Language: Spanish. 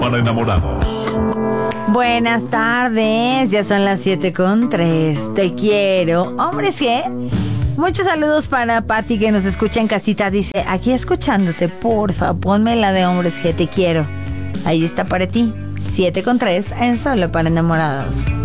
para enamorados. Buenas tardes, ya son las 7:03. Te quiero. Hombres, ¿qué? Muchos saludos para Patti que nos escucha en casita. Dice, aquí escuchándote, porfa, ponme la de Hombres G, te quiero. Ahí está para ti, 7:03 en Solo para Enamorados.